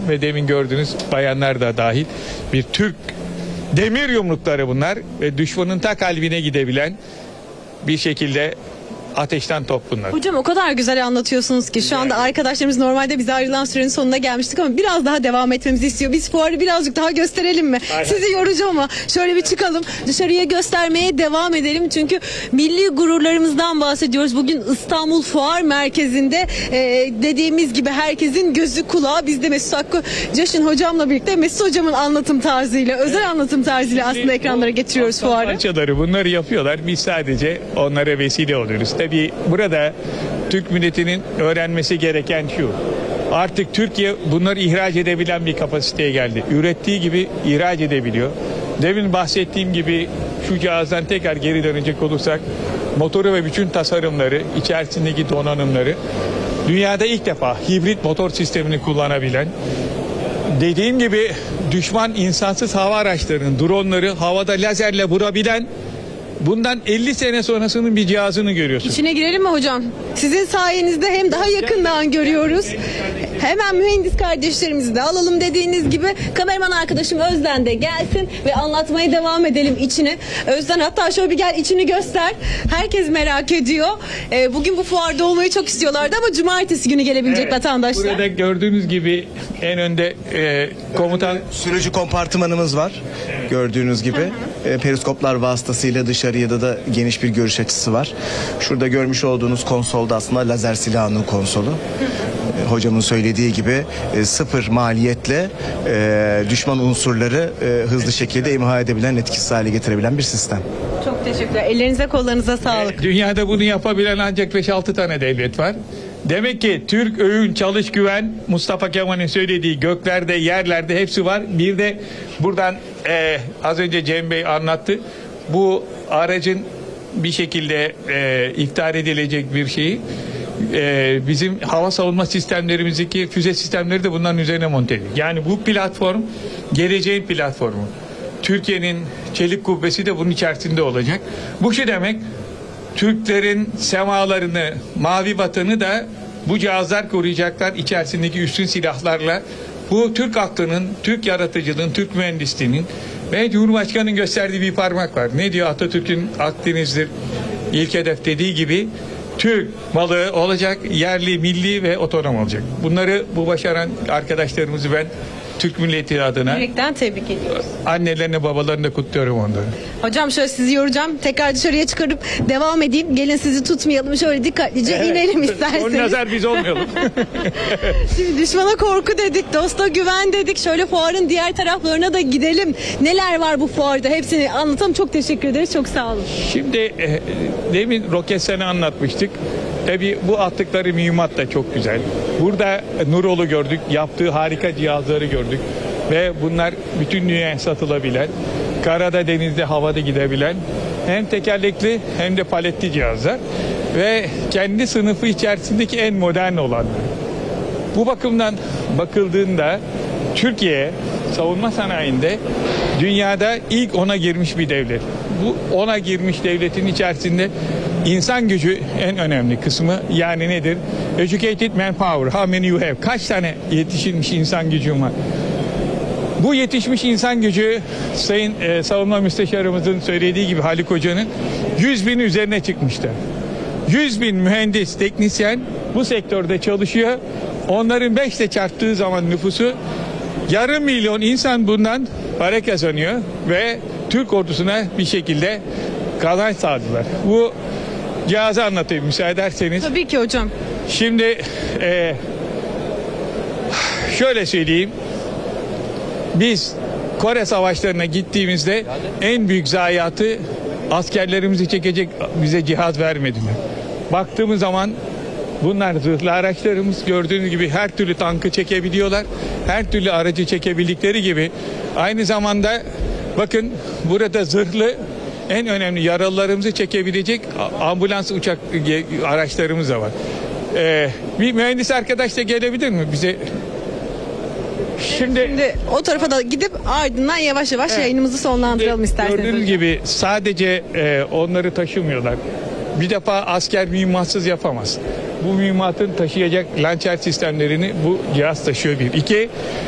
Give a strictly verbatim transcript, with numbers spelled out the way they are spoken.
ve demin gördüğünüz bayanlar da dahil bir Türk demir yumrukları bunlar ve düşmanın ta kalbine gidebilen bir şekilde ateşten top bunlar. Hocam o kadar güzel anlatıyorsunuz ki şu anda arkadaşlarımız normalde bize ayrılan sürenin sonuna gelmiştik ama biraz daha devam etmemizi istiyor. Biz fuarı birazcık daha gösterelim mi? Aynen. Sizi yoracağım ama şöyle bir çıkalım. Dışarıya göstermeye devam edelim. Çünkü milli gururlarımızdan bahsediyoruz. Bugün İstanbul Fuar Merkezi'nde e, dediğimiz gibi herkesin gözü kulağı bizde. Mesut Hakkı Caşın hocamla birlikte Mesut hocamın anlatım tarzıyla, özel anlatım tarzıyla aslında ekranlara getiriyoruz Aslan fuarı. parçaları bunları yapıyorlar. Biz sadece onlara vesile oluyoruz. Tabii burada Türk milletinin öğrenmesi gereken şu. Artık Türkiye bunları ihraç edebilen bir kapasiteye geldi. Ürettiği gibi ihraç edebiliyor. Demin bahsettiğim gibi şu cihazdan tekrar geri dönecek olursak motoru ve bütün tasarımları, içerisindeki donanımları dünyada ilk defa hibrit motor sistemini kullanabilen, dediğim gibi düşman insansız hava araçlarının dronları havada lazerle vurabilen, bundan elli sene sonrasının bir cihazını görüyorsun. İçine girelim mi hocam? Sizin sayenizde hem daha yakından görüyoruz. Hemen mühendis kardeşlerimizi de alalım dediğiniz gibi. Kameraman arkadaşım Özden de gelsin ve anlatmaya devam edelim içini. Özden hatta şöyle bir gel içini göster. Herkes merak ediyor. Ee, bugün bu fuarda olmayı çok istiyorlardı ama cumartesi günü gelebilecek Evet, vatandaşlar. Burada gördüğünüz gibi en önde e, komutan Sürücü kompartımanımız var. Gördüğünüz gibi. E, periskoplar vasıtasıyla dışarıya da, da geniş bir görüş açısı var. Şurada görmüş olduğunuz konsolda aslında lazer silahının konsolu. E, hocamın söylediği gibi e, sıfır maliyetle e, düşman unsurları e, hızlı şekilde imha edebilen, etkisiz hale getirebilen bir sistem. Çok teşekkürler. Ellerinize kollarınıza sağlık. dünyada bunu yapabilen ancak beş altı tane devlet var. Demek ki Türk öğün çalış güven, Mustafa Kemal'in söylediği göklerde yerlerde hepsi var. Bir de buradan e, az önce Cem Bey anlattı. Bu aracın bir şekilde e, iptal edilecek bir şeyi e, bizim hava savunma sistemlerimizdeki füze sistemleri de bunların üzerine monte edildi. Yani bu platform geleceğin platformu. Türkiye'nin çelik kubbesi de bunun içerisinde olacak. Bu şu demek, Türklerin semalarını, mavi vatanı da bu cihazlar koruyacaklar içerisindeki üstün silahlarla. Bu Türk aklının, Türk yaratıcılığın, Türk mühendisliğinin ve Cumhurbaşkanı'nın gösterdiği bir parmak var. Ne diyor Atatürk'ün Akdeniz'dir ilk hedef dediği gibi Türk balığı olacak, yerli, milli ve otonom olacak. Bunları bu başaran arkadaşlarımızı ben Türk milleti adına Yürekten tebrik ediyoruz. annelerine babalarını kutluyorum onları. Hocam şöyle sizi yoracağım. Tekrar dışarıya çıkarıp devam edeyim. Gelin sizi tutmayalım. Şöyle dikkatlice inelim isterseniz. Onun nazar biz olmayalım. Şimdi düşmana korku dedik, dosta güven dedik. Şöyle fuarın diğer taraflarına da gidelim. Neler var bu fuarda? Hepsini anlatalım. Çok teşekkür ederiz. Çok sağ olun. Şimdi e, demin Roketsan'ı anlatmıştık. Tabii bu attıkları mühimmat da çok güzel. Burada Nurol'u gördük. Yaptığı harika cihazları gördük. Ve bunlar bütün dünyaya satılabilen, karada, denizde, havada gidebilen hem tekerlekli hem de paletli cihazlar. Ve kendi sınıfı içerisindeki en modern olanlar. Bu bakımdan bakıldığında Türkiye savunma sanayinde dünyada ilk ona girmiş bir devlet. Bu ona girmiş devletin içerisinde insan gücü en önemli kısmı. Yani nedir? Educated manpower. How many you have? Kaç tane yetişilmiş insan gücün var? Bu yetişmiş insan gücü Sayın e, Savunma Müsteşarımızın söylediği gibi Haluk Hoca'nın yüz bin üzerine çıkmıştı. yüz bin mühendis, teknisyen bu sektörde çalışıyor. Onların beşle çarptığı zaman nüfusu yarım milyon insan bundan para kazanıyor ve Türk ordusuna bir şekilde kazanç sağladılar. Bu cihazı anlatayım müsaade ederseniz. Tabii ki hocam. Şimdi e, şöyle söyleyeyim. Biz Kore savaşlarına gittiğimizde en büyük zayiatı askerlerimizi çekecek bize cihaz vermediler. Baktığımız zaman bunlar zırhlı araçlarımız, gördüğünüz gibi her türlü tankı çekebiliyorlar. Her türlü aracı çekebildikleri gibi aynı zamanda bakın burada zırhlı en önemli yaralılarımızı çekebilecek ambulans uçak araçlarımız da var. Ee, bir mühendis arkadaş da gelebilir mi bize? Şimdi, Şimdi o tarafa da gidip ardından yavaş yavaş Evet. yayınımızı sonlandıralım isterseniz. gördüğünüz hocam. gibi sadece e, onları taşımıyorlar. Bir defa asker mühimmatsız yapamaz. Bu mühimmatın taşıyacak lançer sistemlerini bu cihaz taşıyor bir. İki,